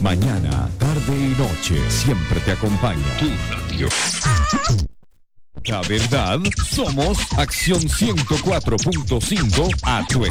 Mañana, tarde y noche, siempre te acompaña. Tu radio. La verdad, somos Acción 104.5 a tu